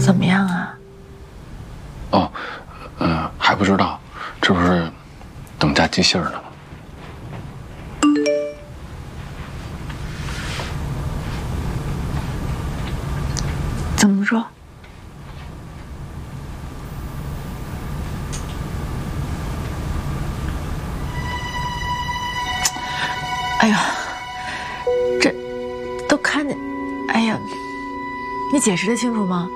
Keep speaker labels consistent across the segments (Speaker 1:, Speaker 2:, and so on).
Speaker 1: 怎么样啊？
Speaker 2: 哦，还不知道，这不是等加机信儿呢吗？
Speaker 1: 怎么说？哎呀，这都看见，哎呀，你解释得清楚吗？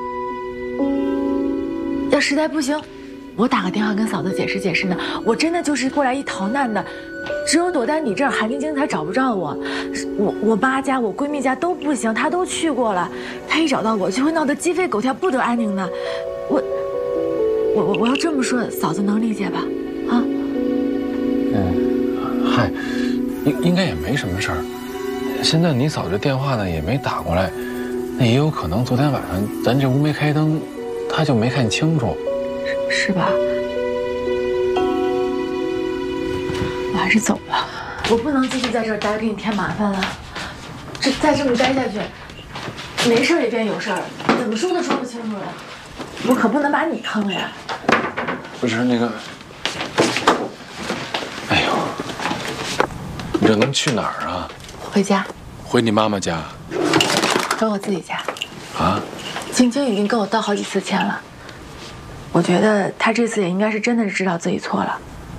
Speaker 1: 要实在不行，我打个电话跟嫂子解释解释呢。我真的就是过来一逃难的，只有躲在你这儿，韩冰晶才找不着我。我妈家、我闺蜜家都不行，她都去过了。她一找到我，就会闹得鸡飞狗跳、不得安宁的。我要这么说，嫂子能理解吧？啊？
Speaker 2: 嗨，应该也没什么事儿。现在你嫂子电话呢也没打过来，那也有可能昨天晚上咱这屋没开灯，她就没看清楚，
Speaker 1: 是吧？我还是走了，我不能继续在这儿待，给你添麻烦了。再这么待下去，没事也变有事儿，怎么说都说不清楚了。我可不能把你坑了呀！
Speaker 2: 不是那个，哎呦，你这能去哪儿啊？
Speaker 1: 回家，
Speaker 2: 回你妈妈家？
Speaker 1: 回我自己家。
Speaker 2: 啊？
Speaker 1: 晶晶已经跟我道好几次歉了，我觉得她这次也应该是真的是知道自己错了。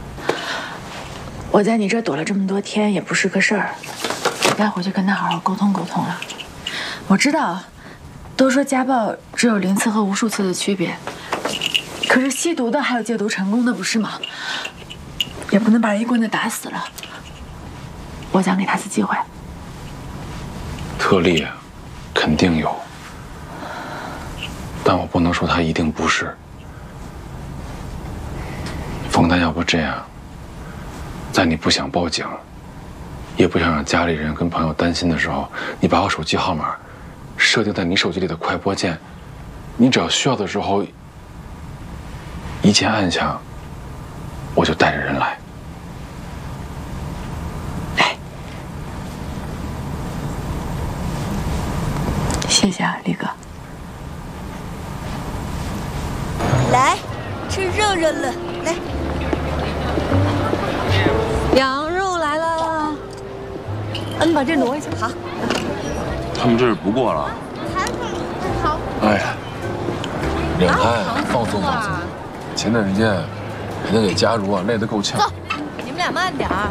Speaker 1: 我在你这儿躲了这么多天，也不是个事儿，我该回去跟她好好沟通沟通了。我知道，都说家暴只有0次和无数次的区别，可是吸毒的还有戒毒成功的，不是吗？也不能把人一棍子打死了。我想给他次机会。
Speaker 2: 特例啊，肯定有，但我不能说他一定不是。冯丹，要不这样，在你不想报警，也不想让家里人跟朋友担心的时候，你把我手机号码设定在你手机里的快播键，你只要需要的时候，一键按响，我就带着人来。
Speaker 1: 谢谢啊，力哥。
Speaker 3: 来，吃热热了，来。
Speaker 4: 羊肉来了，你把这挪一下。
Speaker 3: 好。
Speaker 5: 他们这是不过了。
Speaker 2: 哎呀，两台放松放松，前段时间给他给家如累得够呛。
Speaker 4: 走，你们俩慢点儿。